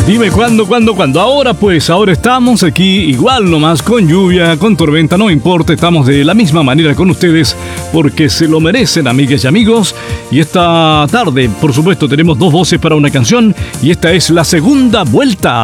Dime cuándo. Ahora estamos aquí igual nomás, con lluvia, con tormenta, no importa, estamos de la misma manera con ustedes porque se lo merecen, amigas y amigos. Y esta tarde, por supuesto, tenemos dos voces para una canción y esta es la segunda vuelta.